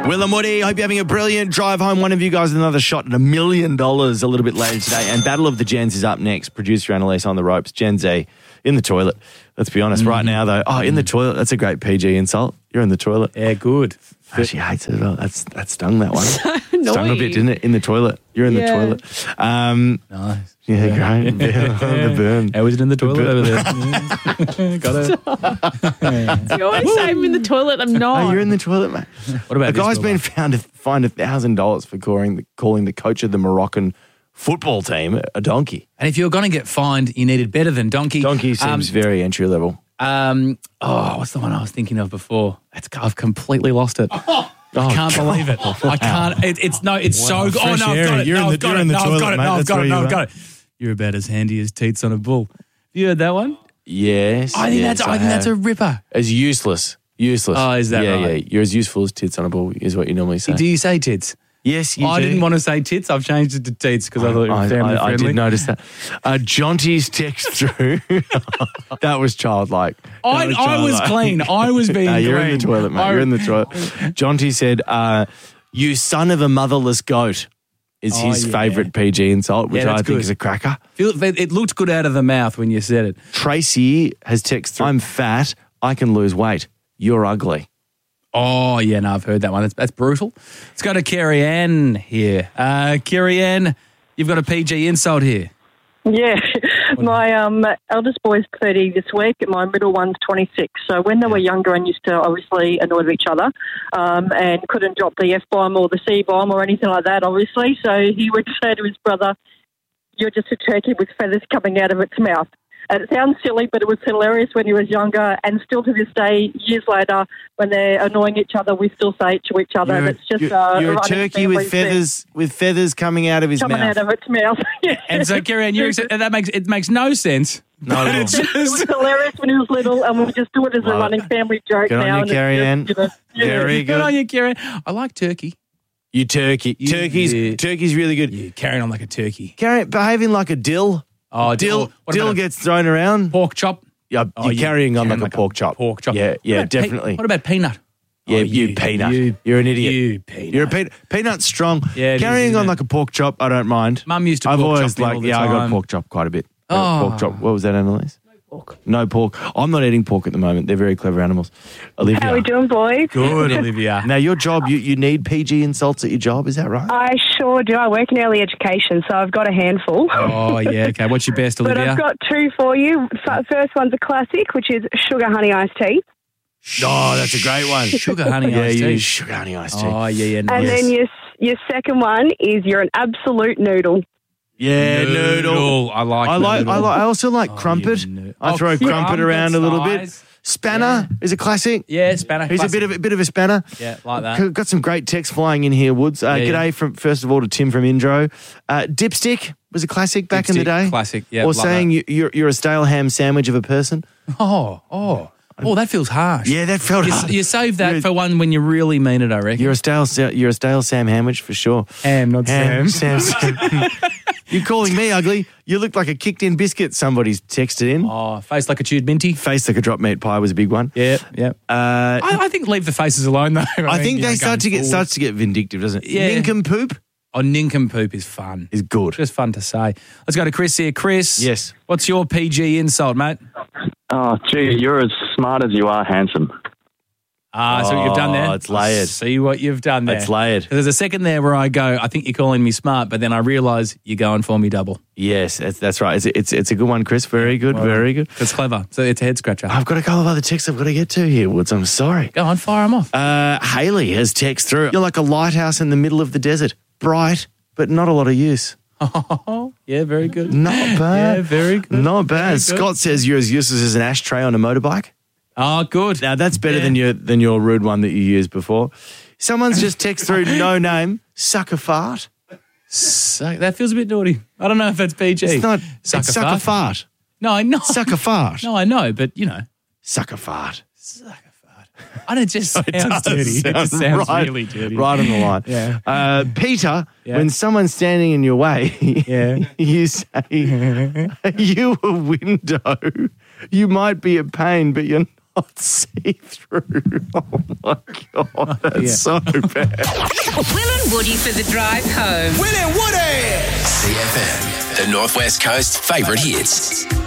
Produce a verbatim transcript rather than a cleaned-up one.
Will and Woody, hope you're having a brilliant drive home. One of you guys with another shot at a million dollars a little bit later today. And Battle of the Gens is up next. Producer Annalise on the ropes. Gen Z in the toilet. Let's be honest. Mm. Right now, though, oh, in the toilet. That's a great P G insult. You're in the toilet. Yeah, good. Oh, she hates it as well. That's, that stung, that one. So stung a bit, didn't it? In the toilet. You're in Yeah. the toilet. Um, Nice. yeah, great. Yeah. The burn. How was it in the toilet over there? Got it. You always say I'm in the toilet. I'm not. Oh, you're in the toilet, mate. What about A this, guy's Wilbur? been found fined a thousand dollars for calling the, calling the coach of the Moroccan football team a donkey. And if you were going to get fined, you needed better than donkey. Donkey seems Um, very entry level. Um, oh, what's the one I was thinking of before? It's, I've completely lost it. I can't believe it. I can't. It, it's no. It's Wow. so good. Oh Fresh no, I've air. got it. You're no, in the- I've got you're it. in the no, I've toilet, got it. mate. No, I've That's got where it. No, you I've got are. it. You're about as handy as teats on a bull. You heard that one? Yes. I think yes, that's. I, think that's a ripper. As useless. Useless. Oh, is that yeah, right? Yeah, you're as useful as tits on a ball is what you normally say. Do you say tits? Yes, you I do. didn't want to say tits. I've changed it to teats because I thought it I, was family I, I friendly. did notice that. Uh, Jonty's text through. That was childlike. That I, was I was childlike. clean. I was being No, clean. you're in the toilet, mate. I- You're in the toilet. Jonty said, uh, you son of a motherless goat is Oh, his yeah. favourite P G insult, which Yeah, I that's think good. is a cracker. Feel- It looked good out of the mouth when you said it. Tracy has texted through, I'm fat, I can lose weight. You're ugly. Oh, yeah, no, I've heard that one. That's, that's brutal. Let's go to Kerry Ann here. Uh, Kerry Ann, you've got a P G insult here. Yeah, my um, eldest boy's thirty this week, and my middle one's twenty-six. So when they were younger and used to obviously annoy each other um, and couldn't drop the F-bomb or the C-bomb or anything like that, obviously, so he would say to his brother, you're just a turkey with feathers coming out of its mouth. And it sounds silly, but it was hilarious when he was younger, and still to this day, years later, when they're annoying each other, we still say it to each other. You're, and it's just you're, uh, you're a running turkey with family thing. feathers with feathers coming out of his Coming mouth. out of its mouth. Yeah. And so, Kerry Ann, you're, that makes it makes no sense. No, But no. it's It was just, hilarious when he was little, and we just do it as a Love it. running family joke Good on now. you, and it's Carrie just, Ann. you know, yeah. Very good on good. you, Kerry Ann. I like turkey. You turkey. You- Turkey's yeah. turkey's really good. You're carrying on like a turkey. Carry, behaving like a dill. Oh, Dill, what dill about a gets thrown around. pork chop. Yeah, Oh, you're you carrying on carrying like a pork chop. Pork chop. Yeah, What yeah, about pe- definitely. what about peanut? Yeah, Oh, you, peanut. You, You, are an idiot. You peanut. You're a peanut. Peanut's strong. Yeah, it is, Carrying isn't on it? like a pork chop, I don't mind. Mum used to I've pork always chop me like, all the yeah, I got time. pork chop quite a bit. Oh. Uh, Pork chop. What was that, Annalise? Pork. No pork. I'm not eating pork at the moment. They're very clever animals. Olivia. How we doing, boys? Good, Olivia. Now, your job, you, you need P G insults at your job, is that right? I sure do. I work in early education, so I've got a handful. Oh, yeah, okay. What's your best, But Olivia? I've got two for you. F- First one's a classic, which is sugar honey iced tea. Oh, that's a great one. Sugar honey Yeah, iced you tea. use sugar honey iced tea. Oh, yeah, yeah. And Nice. then your your second one is you're an absolute noodle. Yeah, noodle. I like I like. noodle. I like. I also like Oh, crumpet. you noo- I Oh, throw crumpet's crumpet around a little bit. nice. Spanner is a classic. Yeah, spanner. He's a bit of a bit of a spanner. Yeah, like that. Got some great text flying in here, Woods. Uh, Yeah, g'day yeah. from first of all to Tim from Indro. Uh, dipstick was a classic back in the Dipstick, day. classic, yeah, Or love saying you, you're you're a stale ham sandwich of a person. Oh, oh. Oh, that feels harsh. Yeah, that felt You, hard. you save that You're- for one when you really mean it, I reckon. You're a stale sa- you're a stale Sam Hamwich for sure. Ham, not Ham, Sam. Sam. You're calling me ugly. You look like a kicked in biscuit. Somebody's texted in. Oh, face like a chewed minty. Face like a drop meat pie was a big one. Yeah, yeah. Uh, I, I think leave the faces alone, though. I, I mean, think you they know, start going to get forward. starts to get vindictive, doesn't it? Yeah. Nincompoop Oh, nincompoop is fun. is good. Just fun to say. Let's go to Chris here. Chris. Yes. What's your P G insult, mate? Oh, gee, you're as smart as you are handsome. Ah, so what you've done there? Oh, it's layered. See what you've done there. It's layered. There's a second there where I go, I think you're calling me smart, but then I realise you're going for me double. Yes, that's, that's right. It's, it's it's a good one, Chris. Very good, very good. It's clever. So it's a head scratcher. I've got a couple of other texts I've got to get to here, Woods. I'm sorry. Go on, fire them off. Uh, Haley has text through. You're like a lighthouse in the middle of the desert. Bright, but not a lot of use. Oh, yeah, very good. Not bad. Yeah, very good. Not bad. Very good. Scott says you're as useless as an ashtray on a motorbike. Oh, good. Now, that's better Yeah. than your than your rude one that you used before. Someone's just text through, no name, sucker fart. So, that feels a bit naughty. I don't know if that's P G. It's not, Sucker it's sucker fart. fart. No, I know. Sucker fart. No, I know, but you know. Sucker fart. Sucker fart. I don't just sounds It does dirty. It sound just sounds right, really dirty. Right on the line. Yeah. Uh, Peter, Yeah. when someone's standing in your way, Yeah. you say, are you a window? You might be a pain, but you're not see through. Oh my God, that's Yeah. so bad. Will and Woody for the drive home. Will and Woody! C F M, the Northwest Coast favourite hits.